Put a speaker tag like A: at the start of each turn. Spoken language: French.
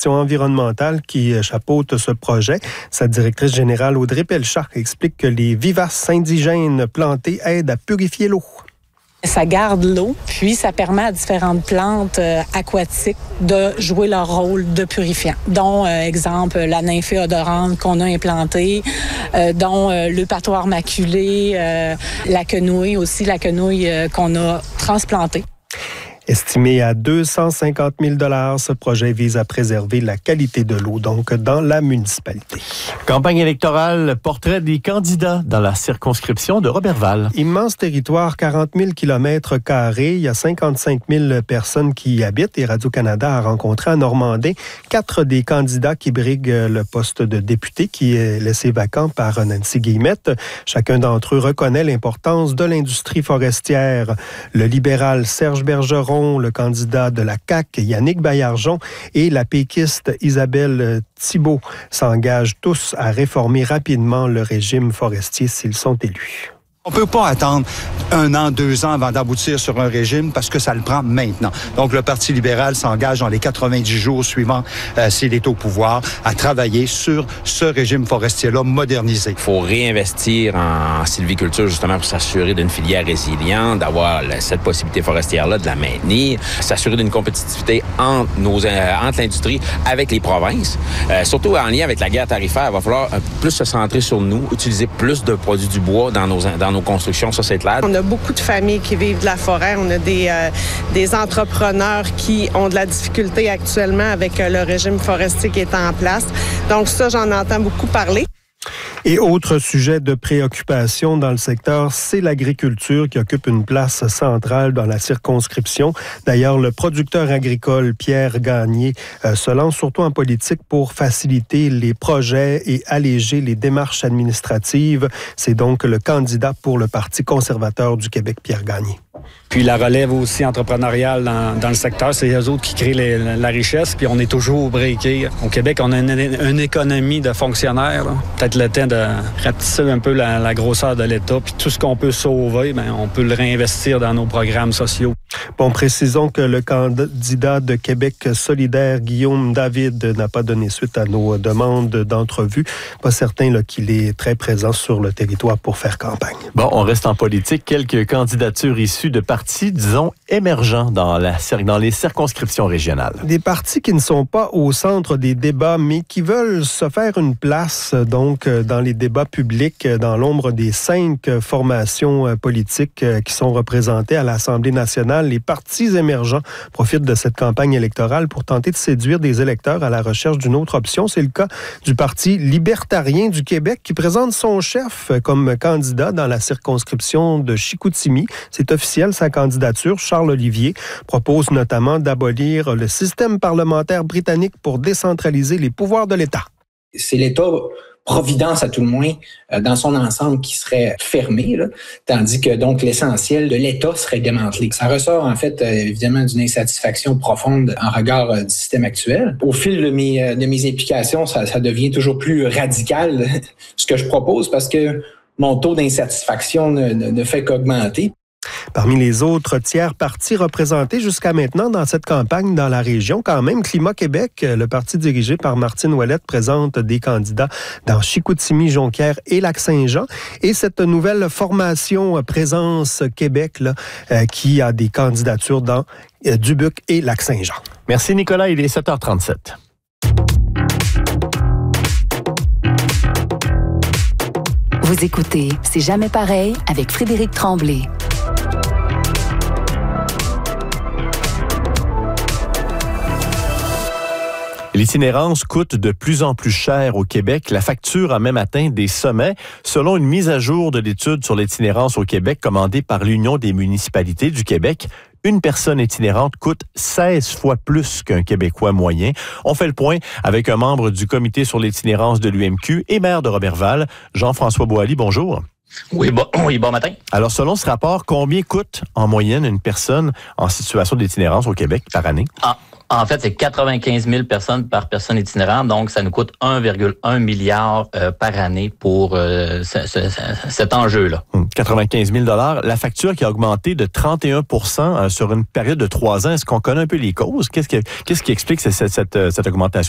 A: gestion environnementale qui chapeaute ce projet. Sa directrice générale, Audrey Pelchat, explique que les vivaces indigènes plantées aident à purifier l'eau.
B: Ça garde l'eau, puis ça permet à différentes plantes aquatiques de jouer leur rôle de purifiant, dont, exemple, la nymphée odorante qu'on a implantée, dont l'eupatoire maculé, la quenouille aussi, la quenouille qu'on a transplantée.
A: Estimé à 250 000 $, ce projet vise à préserver la qualité de l'eau, donc dans la municipalité.
C: Campagne électorale, portrait des candidats dans la circonscription de Roberval.
A: Immense territoire, 40 000 km². Il y a 55 000 personnes qui y habitent et Radio-Canada a rencontré à Normandin 4 des candidats qui briguent le poste de député qui est laissé vacant par Nancy Guillemette. Chacun d'entre eux reconnaît l'importance de l'industrie forestière. Le libéral Serge Bergeron, le candidat de la CAQ, Yannick Baillargeon, et la péquiste Isabelle Thibault s'engagent tous à réformer rapidement le régime forestier s'ils sont élus.
D: On ne peut pas attendre 1 an, 2 ans avant d'aboutir sur un régime parce que ça le prend maintenant. Donc, le Parti libéral s'engage dans les 90 jours suivants, s'il est au pouvoir, à travailler sur ce régime forestier-là modernisé.
E: Il faut réinvestir en sylviculture justement pour s'assurer d'une filière résiliente, d'avoir cette possibilité forestière-là, de la maintenir, s'assurer d'une compétitivité entre l'industrie avec les provinces. Surtout en lien avec la guerre tarifaire, il va falloir plus se centrer sur nous, utiliser plus de produits du bois dans nos constructions, ça c'est clair.
F: On a beaucoup de familles qui vivent de la forêt. On a des entrepreneurs qui ont de la difficulté actuellement avec le régime forestier qui est en place. Donc ça, j'en entends beaucoup parler.
A: Et autre sujet de préoccupation dans le secteur, c'est l'agriculture qui occupe une place centrale dans la circonscription. D'ailleurs, le producteur agricole Pierre Gagné se lance surtout en politique pour faciliter les projets et alléger les démarches administratives. C'est donc le candidat pour le Parti conservateur du Québec, Pierre Gagné.
G: Puis la relève aussi entrepreneuriale dans le secteur, c'est eux autres qui créent la richesse, puis on est toujours breaké. Au Québec, on a une économie de fonctionnaires. Là. Peut-être le temps de rapetisser un peu la grosseur de l'État, puis tout ce qu'on peut sauver, on peut le réinvestir dans nos programmes sociaux.
A: Bon, précisons que le candidat de Québec solidaire, Guillaume David, n'a pas donné suite à nos demandes d'entrevue. Pas certain qu'il est très présent sur le territoire pour faire campagne.
C: Bon, on reste en politique. Quelques candidatures issues de partis, disons, émergents dans les circonscriptions régionales.
A: Des partis qui ne sont pas au centre des débats, mais qui veulent se faire une place, donc, dans les débats publics, dans l'ombre des 5 formations politiques qui sont représentées à l'Assemblée nationale. Les partis émergents profitent de cette campagne électorale pour tenter de séduire des électeurs à la recherche d'une autre option. C'est le cas du Parti libertarien du Québec qui présente son chef comme candidat dans la circonscription de Chicoutimi. C'est officiel, sa candidature. Charles Olivier propose notamment d'abolir le système parlementaire britannique pour décentraliser les pouvoirs de l'État.
H: C'est l'État-providence à tout le moins dans son ensemble qui serait fermé, là, tandis que donc l'essentiel de l'État serait démantelé. Ça ressort en fait évidemment d'une insatisfaction profonde en regard du système actuel. Au fil de mes implications, ça devient toujours plus radical ce que je propose parce que mon taux d'insatisfaction ne fait qu'augmenter.
A: Parmi les autres tiers partis représentés jusqu'à maintenant dans cette campagne dans la région, quand même, Climat Québec, le parti dirigé par Martine Ouellette, présente des candidats dans Chicoutimi, Jonquière et Lac-Saint-Jean. Et cette nouvelle formation Présence Québec, qui a des candidatures dans Dubuque et Lac-Saint-Jean.
C: Merci Nicolas, il est 7h37.
I: Vous écoutez C'est jamais pareil avec Frédéric Tremblay.
C: L'itinérance coûte de plus en plus cher au Québec. La facture a même atteint des sommets. Selon une mise à jour de l'étude sur l'itinérance au Québec commandée par l'Union des municipalités du Québec, une personne itinérante coûte 16 fois plus qu'un Québécois moyen. On fait le point avec un membre du comité sur l'itinérance de l'UMQ et maire de Roberval, Jean-François Boily. Bonjour.
J: Oui, bon matin.
C: Alors, selon ce rapport, combien coûte en moyenne une personne en situation d'itinérance au Québec par année?
J: En fait, c'est 95 000 personnes par personne itinérante, donc ça nous coûte 1,1 milliard par année pour cet enjeu-là.
C: 95 000 $. La facture qui a augmenté de 31 % sur une période de 3 ans. Est-ce qu'on connaît un peu les causes? Qu'est-ce qui explique cette augmentation?